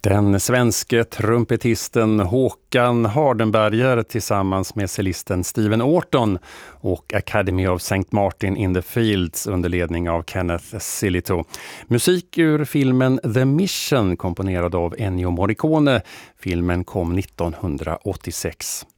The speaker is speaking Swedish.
Den svenske trumpetisten Håkan Hardenberger tillsammans med cellisten Stephen Orton och Academy of St. Martin in the Fields under ledning av Kenneth Sillito. Musik ur filmen The Mission komponerad av Ennio Morricone. Filmen kom 1986.